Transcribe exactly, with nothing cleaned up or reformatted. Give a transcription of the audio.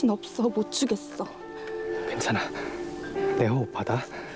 정신 없어. 못 주겠어. 괜찮아. 내 호흡 받아.